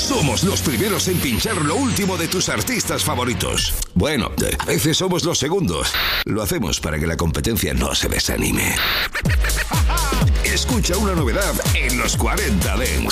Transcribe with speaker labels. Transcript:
Speaker 1: Somos los primeros en pinchar lo último de tus artistas favoritos. Bueno, a veces somos los segundos. Lo hacemos para que la competencia no se desanime. Escucha una novedad en los 40 Dance.